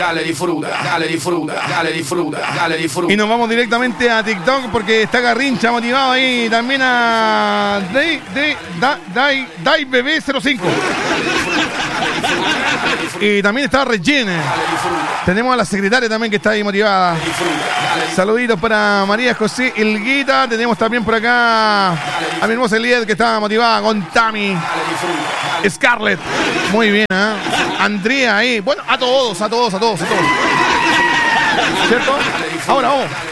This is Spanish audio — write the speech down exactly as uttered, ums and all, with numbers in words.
dale disfruta, dale disfruta, dale disfruta, dale disfruta. Y nos vamos directamente a TikTok porque está Garrincha motivado ahí. También a Dai, Dai, Dai, Dai Bebé cero cinco. Y también está Regine. Tenemos a la secretaria también que está ahí motivada. Saluditos para María José Elguita. Tenemos también por acá a mi hermosa Eliet que está motivada con Tami. Scarlett. Muy bien, ¿eh? Andrea ahí. Bueno, a todos, a todos, a todos, a todos. ¿Cierto? Ahora vamos.